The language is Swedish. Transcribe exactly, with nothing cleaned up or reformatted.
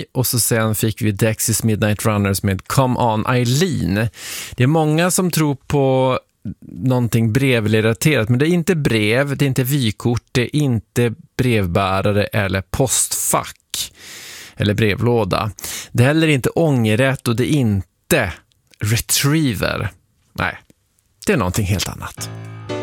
och så sen fick vi Dexys Midnight Runners med Come On Eileen. Det är många som tror på någonting brevrelaterat, men det är inte brev, det är inte vykort, det är inte brevbärare eller postfack eller brevlåda. Det är heller inte ångerrätt och det är inte retriever. Nej, det är någonting helt annat.